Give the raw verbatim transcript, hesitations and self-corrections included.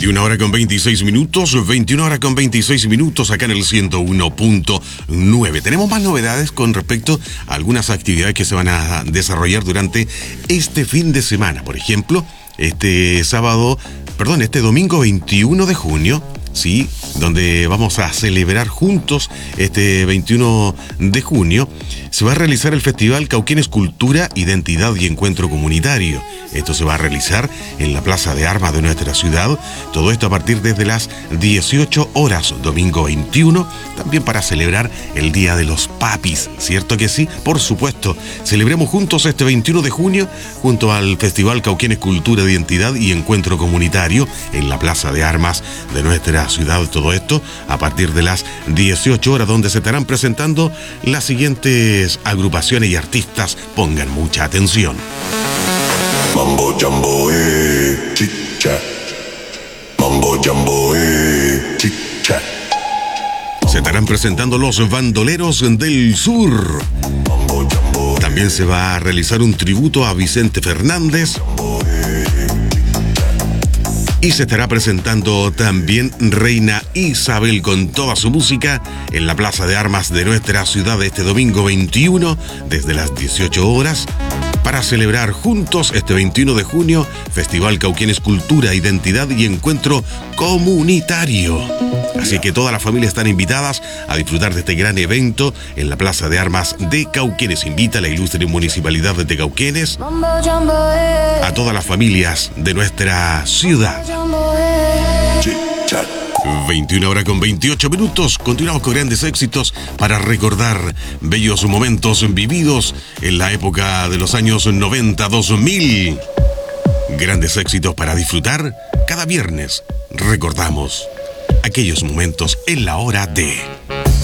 veintiuna horas con veintiséis minutos, veintiuna horas con veintiséis minutos acá en el ciento uno punto nueve. Tenemos más novedades con respecto a algunas actividades que se van a desarrollar durante este fin de semana. Por ejemplo, este sábado, perdón, este domingo veintiuno de junio, sí, donde vamos a celebrar juntos este veintiuno de junio, se va a realizar el Festival Cauquenes Cultura, Identidad y Encuentro Comunitario. Esto se va a realizar en la Plaza de Armas de nuestra ciudad. Todo esto a partir desde las dieciocho horas, domingo veintiuno, también para celebrar el Día de los Papis, ¿cierto que sí? Por supuesto, celebremos juntos este veintiuno de junio junto al Festival Cauquenes Cultura, Identidad y Encuentro Comunitario en la Plaza de Armas de nuestra ciudad. Todo esto a partir de las dieciocho horas, donde se estarán presentando las siguientes agrupaciones y artistas. Pongan mucha atención. Mambo Jambo, eh, chicha. Mambo Jambo, eh, chicha. Se estarán presentando los Bandoleros del Sur. También se va a realizar un tributo a Vicente Fernández. Y se estará presentando también Reina Isabel con toda su música en la Plaza de Armas de nuestra ciudad este domingo veintiuno desde las dieciocho horas para celebrar juntos este veintiuno de junio Festival Cauquenes Cultura, Identidad y Encuentro Comunitario. Así que todas las familias están invitadas a disfrutar de este gran evento en la Plaza de Armas de Cauquenes. Invita a la ilustre Municipalidad de Cauquenes a todas las familias de nuestra ciudad. veintiuna horas con veintiocho minutos. Continuamos con grandes éxitos para recordar bellos momentos vividos en la época de los años noventa, dos mil. Grandes éxitos para disfrutar. Cada viernes recordamos aquellos momentos en la hora de...